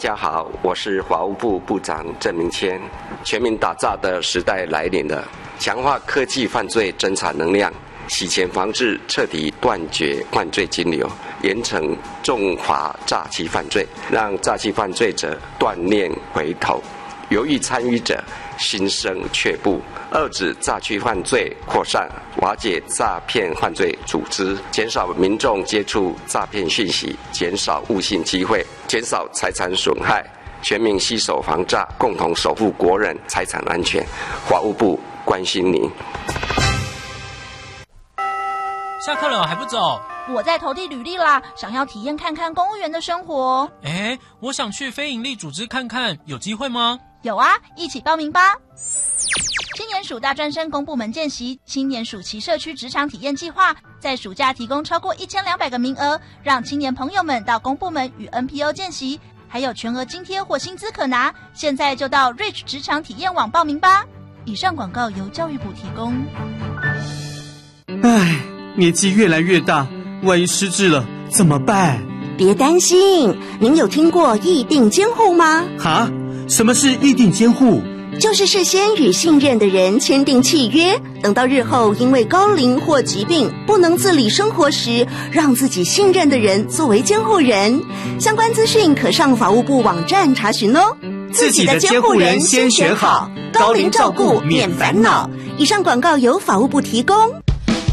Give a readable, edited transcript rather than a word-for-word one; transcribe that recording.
家好，我是法务部部长郑明谦。全民打诈的时代来临了，强化科技犯罪侦查能量，洗钱防治，彻底断绝犯罪金流，严惩重罚诈欺犯罪，让诈欺犯罪者断念回头，犹豫参与者心生却步，遏止诈欺犯罪扩散，瓦解诈骗犯罪组织，减少民众接触诈骗讯息，减少误信机会，减少财产损害，全民携手防诈，共同守护国人财产安全。法务部关心您。 下课了还不走？ 我在投递履历啦，想要体验看看公务员的生活。 我想去非营利组织看看，有机会吗？ 有啊，一起报名吧。青年署大专生公部门见习青年暑期社区职场体验计划，在暑假提供超过1200个名额，让青年朋友们到公部门与 NPO 见习，还有全额津贴或薪资可拿。现在就到 Reach 职场体验网报名吧。以上广告由教育部提供。 年纪越来越大，万一失智了怎么办？ 别担心，您有听过议定监护吗？ 什么是议定监护？ 就是事先与信任的人签订契约，等到日后因为高龄或疾病不能自理生活时，让自己信任的人作为监护人。相关资讯可上法务部网站查询哦。 自己的监护人先选好，高龄照顾免烦恼。 以上广告由法务部提供。